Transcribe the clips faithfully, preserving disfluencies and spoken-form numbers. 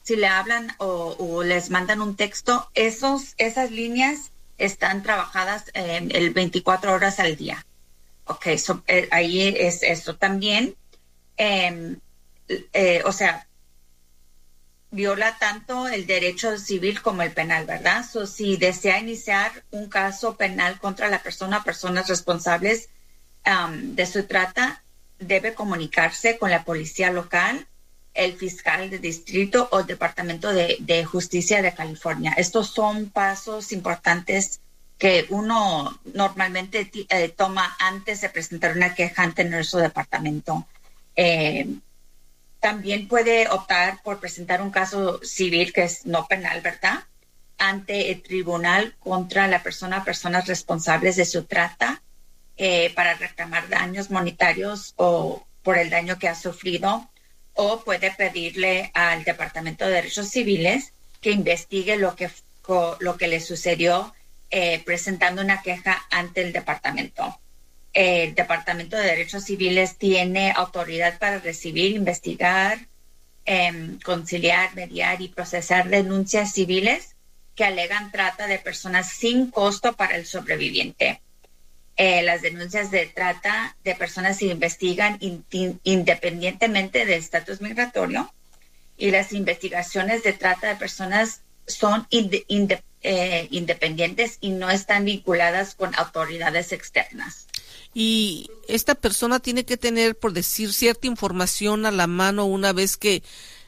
si le hablan o, o les mandan un texto, esos, esas líneas están trabajadas eh, el veinticuatro horas al día. Ok, so, eh, ahí es esto también. Eh, eh, o sea, viola tanto el derecho civil como el penal, ¿verdad? So, si desea iniciar un caso penal contra la persona, personas responsables um, de su trata, debe comunicarse con la policía local, el fiscal de distrito o el Departamento de, de Justicia de California. Estos son pasos importantes que uno normalmente eh, toma antes de presentar una queja ante nuestro departamento. Eh, también puede optar por presentar un caso civil, que es no penal, ¿verdad?, ante el tribunal contra la persona, personas responsables de su trata, eh, para reclamar daños monetarios o por el daño que ha sufrido, o puede pedirle al Departamento de Derechos Civiles que investigue lo que, lo que le sucedió, eh, presentando una queja ante el departamento. El Departamento de Derechos Civiles tiene autoridad para recibir, investigar, eh, conciliar, mediar y procesar denuncias civiles que alegan trata de personas sin costo para el sobreviviente. Eh, las denuncias de trata de personas se investigan in, in, independientemente del estatus migratorio, y las investigaciones de trata de personas son inde, inde, eh, independientes y no están vinculadas con autoridades externas. Y esta persona tiene que tener, por decir, cierta información a la mano una vez que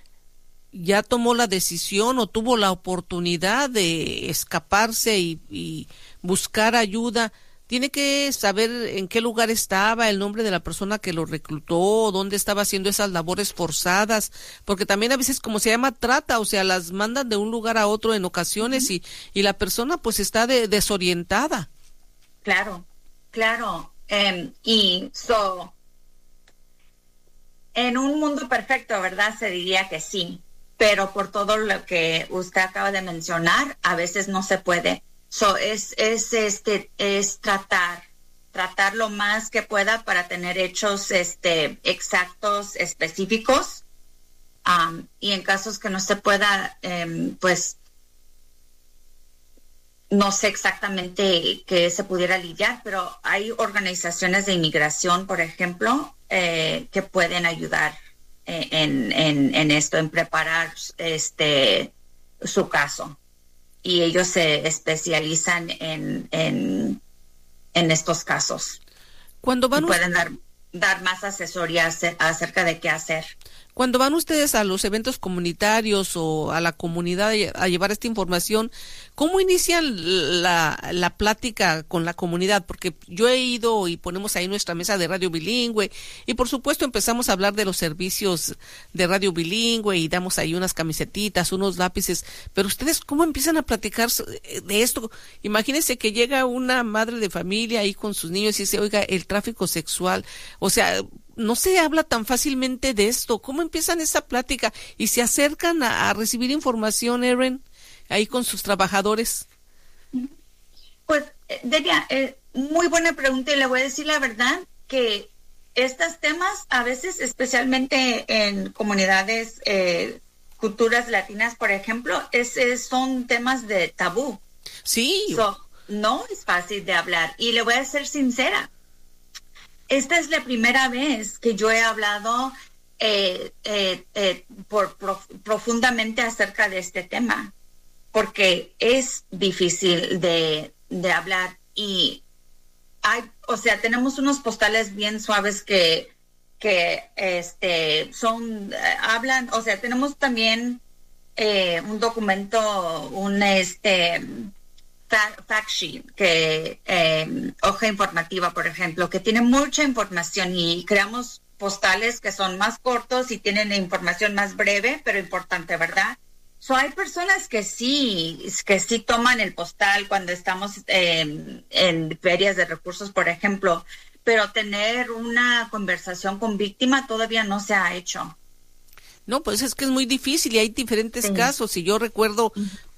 ya tomó la decisión o tuvo la oportunidad de escaparse y, y buscar ayuda. Tiene que saber en qué lugar estaba, el nombre de la persona que lo reclutó, dónde estaba haciendo esas labores forzadas, porque también a veces, como se llama, trata, o sea, las mandan de un lugar a otro en ocasiones, uh-huh. y, y la persona pues está de, desorientada. Claro, claro. Um, y so, en un mundo perfecto, ¿verdad?, se diría que sí, pero por todo lo que usted acaba de mencionar, a veces no se puede. So, es, es, este, es tratar, tratar lo más que pueda para tener hechos, este, exactos, específicos, um, y en casos que no se pueda, um, pues, no sé exactamente qué se pudiera lidiar, pero hay organizaciones de inmigración, por ejemplo, eh, que pueden ayudar en, en, en esto, en preparar este su caso. Y ellos se especializan en, en, en estos casos. Cuando van y pueden dar, dar más asesoría acerca de qué hacer. Cuando van ustedes a los eventos comunitarios o a la comunidad a llevar esta información, ¿cómo inician la, la plática con la comunidad? Porque yo he ido y ponemos ahí nuestra mesa de radio bilingüe y por supuesto empezamos a hablar de los servicios de radio bilingüe y damos ahí unas camisetitas, unos lápices, pero ustedes ¿cómo empiezan a platicar de esto? Imagínense que llega una madre de familia ahí con sus niños y dice, oiga, el tráfico sexual, o sea, no se habla tan fácilmente de esto. ¿Cómo empiezan esa plática? ¿Y se acercan a, a recibir información, Erin, ahí con sus trabajadores? Pues, Delia, eh, muy buena pregunta, y le voy a decir la verdad que estos temas, a veces, especialmente en comunidades, eh, culturas latinas, por ejemplo, es, es, son temas de tabú. Sí. So, no es fácil de hablar. Y le voy a ser sincera. Esta es la primera vez que yo he hablado eh, eh, eh, por, prof, profundamente acerca de este tema, porque es difícil de, de hablar y hay, o sea, tenemos unos postales bien suaves que, que este, son, eh, hablan, o sea, tenemos también eh, un documento, un este... fact sheet, que eh, hoja informativa, por ejemplo, que tiene mucha información, y creamos postales que son más cortos y tienen información más breve, pero importante, ¿verdad? So, hay personas que sí, que sí toman el postal cuando estamos eh, en ferias de recursos, por ejemplo, pero tener una conversación con víctima todavía no se ha hecho. No, pues es que es muy difícil y hay diferentes sí. casos, y yo recuerdo... Uh-huh.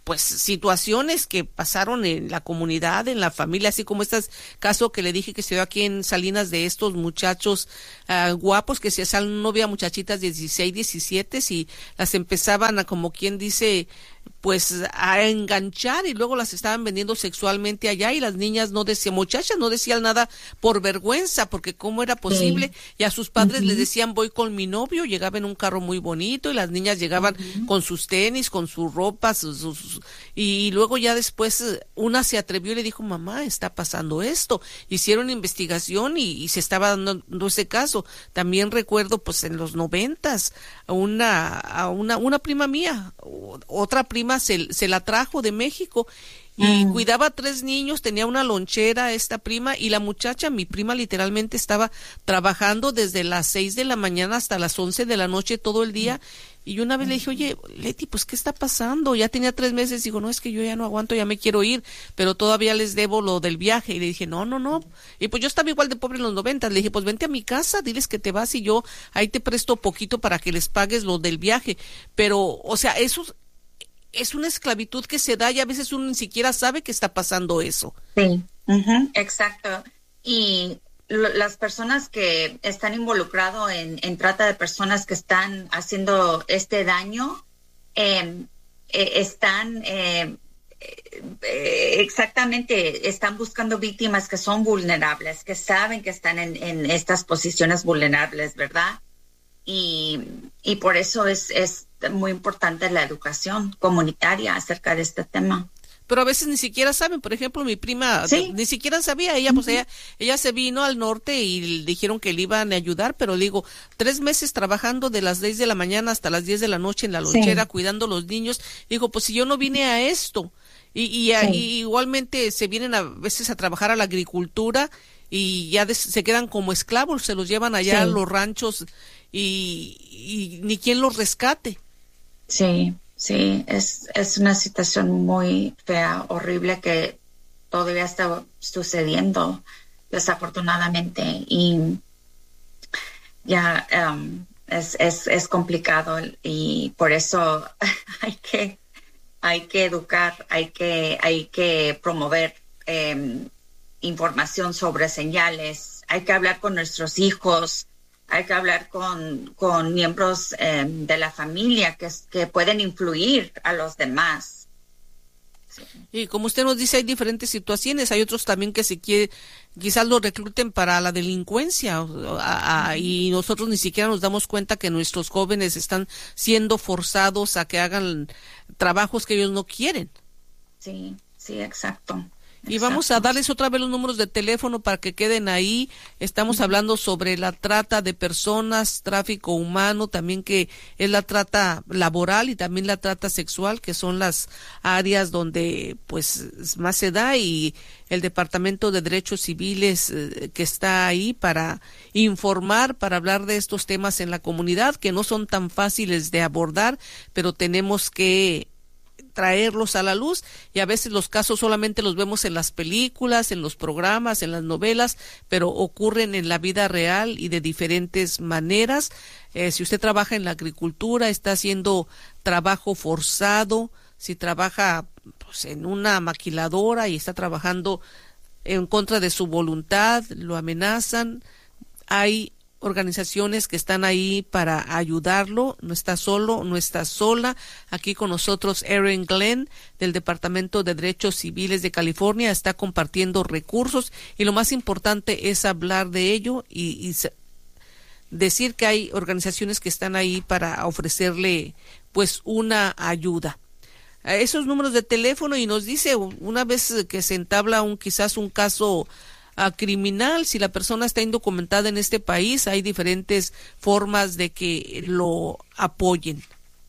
pues situaciones que pasaron en la comunidad, en la familia, así como este caso que le dije que se dio aquí en Salinas de estos muchachos uh, guapos que se hacían novia muchachitas de dieciséis, diecisiete y las empezaban a, como quien dice, pues a enganchar y luego las estaban vendiendo sexualmente allá y las niñas no decían, muchachas no decían nada por vergüenza, porque cómo era posible, sí. Y a sus padres uh-huh. les decían voy con mi novio, llegaba en un carro muy bonito y las niñas llegaban uh-huh. con sus tenis, con su ropa, sus, sus, y luego ya después una se atrevió y le dijo, mamá, está pasando esto, hicieron investigación y, y se estaba dando ese caso. También recuerdo pues en los noventas a una, a una, una prima mía, otra prima Se, se la trajo de México y mm. cuidaba a tres niños, tenía una lonchera esta prima y la muchacha, mi prima literalmente estaba trabajando desde las seis de la mañana hasta las once de la noche todo el día y yo una vez le dije, oye Leti, pues ¿qué está pasando? Ya tenía tres meses, digo, no, es que yo ya no aguanto, ya me quiero ir, pero todavía les debo lo del viaje y le dije, no, no, no, y pues yo estaba igual de pobre en los noventas, le dije, pues vente a mi casa, diles que te vas y yo ahí te presto poquito para que les pagues lo del viaje, pero, o sea, eso es una esclavitud que se da y a veces uno ni siquiera sabe que está pasando eso. Sí, uh-huh. Exacto. Y lo, las personas que están involucradas en, en trata de personas que están haciendo este daño, eh, eh, están eh, eh, exactamente, están buscando víctimas que son vulnerables, que saben que están en, en estas posiciones vulnerables, ¿verdad? Y, y por eso es, es muy importante la educación comunitaria acerca de este tema. Pero a veces ni siquiera saben, por ejemplo, mi prima ¿Sí? ni siquiera sabía, ella pues uh-huh. ella, ella se vino al norte y dijeron que le iban a ayudar, pero le digo, tres meses trabajando de las seis de la mañana hasta las diez de la noche en la lonchera, sí. cuidando a los niños, digo, pues si yo no vine a esto, y, y, a, sí. y igualmente se vienen a veces a trabajar a la agricultura y ya des, se quedan como esclavos, se los llevan allá sí. a los ranchos y, y ni quien los rescate. Sí, sí, es, es una situación muy fea, horrible que todavía está sucediendo, desafortunadamente, y ya um, es, es, es complicado y por eso hay que, hay que educar, hay que, hay que promover eh, información sobre señales, hay que hablar con nuestros hijos, hay que hablar con, con miembros eh, de la familia que, que pueden influir a los demás. Sí. Y como usted nos dice, hay diferentes situaciones, hay otros también que se quiere, quizás los recluten para la delincuencia a, a, y nosotros ni siquiera nos damos cuenta que nuestros jóvenes están siendo forzados a que hagan trabajos que ellos no quieren. Sí, sí, exacto. Y vamos a darles otra vez los números de teléfono para que queden ahí. Estamos hablando sobre la trata de personas, tráfico humano, también que es la trata laboral y también la trata sexual, que son las áreas donde pues más se da, y el Departamento de Derechos Civiles eh, que está ahí para informar, para hablar de estos temas en la comunidad, que no son tan fáciles de abordar, pero tenemos que traerlos a la luz, y a veces los casos solamente los vemos en las películas, en los programas, en las novelas, pero ocurren en la vida real y de diferentes maneras. Eh, si usted trabaja en la agricultura, está haciendo trabajo forzado, si trabaja pues, en una maquiladora y está trabajando en contra de su voluntad, lo amenazan, hay organizaciones que están ahí para ayudarlo, no está solo, no está sola. Aquí con nosotros Erin Glenn del Departamento de Derechos Civiles de California está compartiendo recursos, y lo más importante es hablar de ello y, y decir que hay organizaciones que están ahí para ofrecerle pues una ayuda. A esos números de teléfono, y nos dice una vez que se entabla un quizás un caso a criminal, si la persona está indocumentada en este país, hay diferentes formas de que lo apoyen.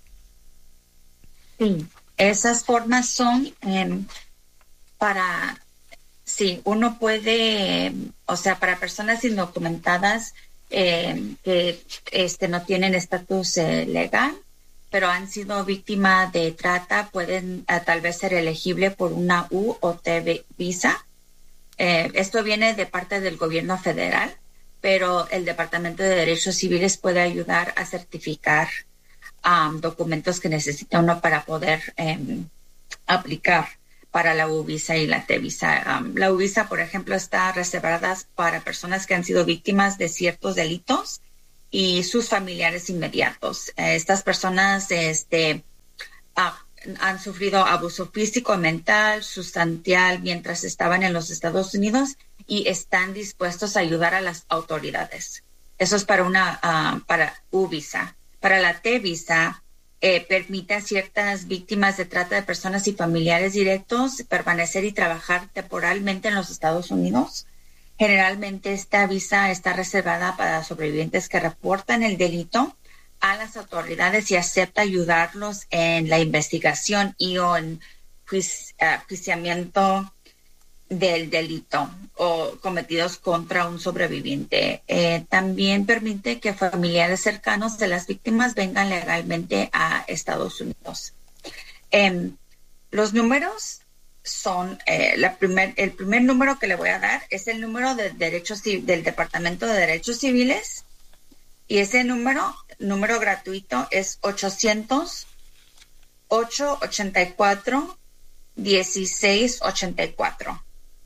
Sí, esas formas son eh, para, sí, uno puede, o sea, para personas indocumentadas eh, que este no tienen estatus eh, legal, pero han sido víctimas de trata, pueden uh, tal vez ser elegible por una U o T visa. Eh, esto viene de parte del gobierno federal, pero el Departamento de Derechos Civiles puede ayudar a certificar um, documentos que necesita uno para poder um, aplicar para la U-Visa y la T-Visa. Um, la U-Visa, por ejemplo, está reservada para personas que han sido víctimas de ciertos delitos y sus familiares inmediatos. Eh, estas personas este, ah, han sufrido abuso físico, mental, sustancial mientras estaban en los Estados Unidos y están dispuestos a ayudar a las autoridades. Eso es para una uh, para U-Visa. Para la T-Visa, eh, permite a ciertas víctimas de trata de personas y familiares directos permanecer y trabajar temporalmente en los Estados Unidos. Generalmente esta visa está reservada para sobrevivientes que reportan el delito a las autoridades y acepta ayudarlos en la investigación y o en juici- uh, juiciamiento del delito o cometidos contra un sobreviviente. Eh, también permite que familiares cercanos de las víctimas vengan legalmente a Estados Unidos. Eh, los números son, eh, la primer, el primer número que le voy a dar es el número de derechos del Departamento de Derechos Civiles y ese número, número gratuito es ochocientos, ochocientos ochenta y cuatro, dieciséis ochenta y cuatro.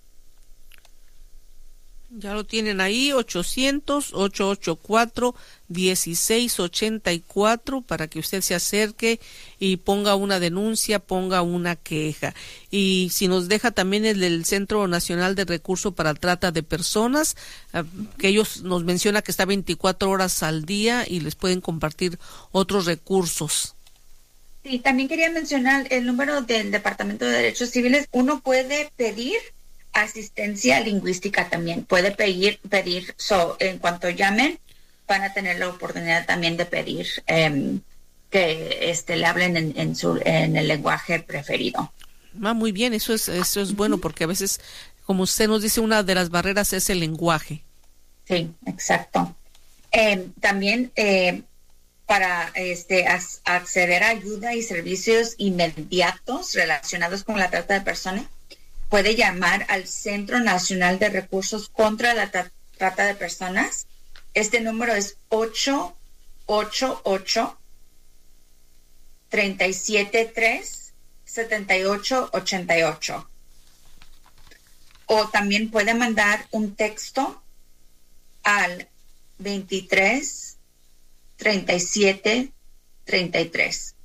Ya lo tienen ahí, ochocientos, ochocientos ochenta y cuatro, dieciséis ochenta y cuatro, para que usted se acerque y ponga una denuncia, ponga una queja. Y si nos deja también el del Centro Nacional de Recursos para Trata de Personas, que ellos nos menciona que está veinticuatro horas al día y les pueden compartir otros recursos. Sí, también quería mencionar el número del Departamento de Derechos Civiles. Uno puede pedir asistencia lingüística también. Puede pedir, pedir so, en cuanto llamen, van a tener la oportunidad también de pedir eh, que este, le hablen en, en, su, en el lenguaje preferido. Ah, muy bien, eso es, eso es bueno, porque a veces, como usted nos dice, una de las barreras es el lenguaje. Sí, exacto. Eh, también eh, para este, as, acceder a ayuda y servicios inmediatos relacionados con la trata de personas, puede llamar al Centro Nacional de Recursos contra la tra- Trata de Personas. Este número es ocho ocho ocho, tres siete tres, siete ocho ocho ocho. O también puede mandar un texto al veintitrés, treinta y siete, treinta y tres.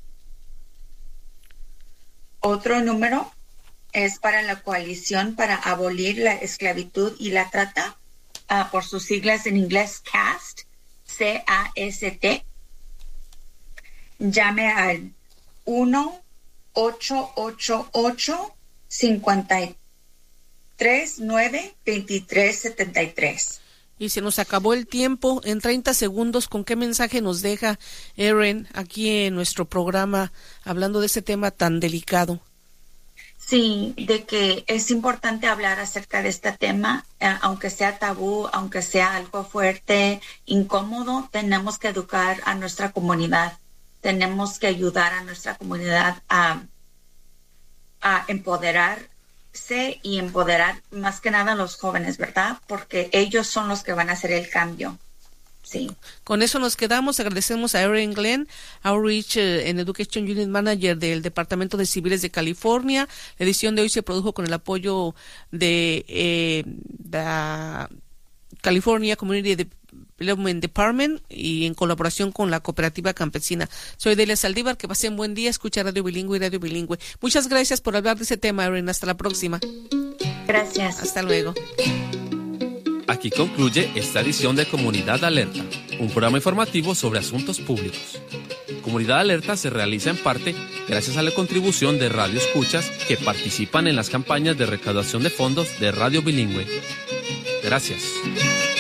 Otro número es para la Coalición para Abolir la Esclavitud y la Trata, uh, por sus siglas en inglés CAST, C A S T. Llame al uno ocho ocho ocho, cinco tres nueve, dos tres siete tres. Y se nos acabó el tiempo. En treinta segundos, ¿con qué mensaje nos deja Erin aquí en nuestro programa hablando de este tema tan delicado? Sí, de que es importante hablar acerca de este tema, eh, aunque sea tabú, aunque sea algo fuerte, incómodo, tenemos que educar a nuestra comunidad, tenemos que ayudar a nuestra comunidad a, a empoderarse y empoderar más que nada a los jóvenes, ¿verdad? Porque ellos son los que van a hacer el cambio. Sí. Con eso nos quedamos. Agradecemos a Erin Glenn, Outreach and Education Unit Manager del Departamento de Civiles de California. La edición de hoy se produjo con el apoyo de eh, la California Community Development Department y en colaboración con la Cooperativa Campesina. Soy Delia Saldívar, que pasen buen día, escucha Radio Bilingüe y Radio Bilingüe. Muchas gracias por hablar de ese tema, Erin. Hasta la próxima. Gracias. Hasta luego. Aquí concluye esta edición de Comunidad Alerta, un programa informativo sobre asuntos públicos. Comunidad Alerta se realiza en parte gracias a la contribución de Radio Escuchas que participan en las campañas de recaudación de fondos de Radio Bilingüe. Gracias.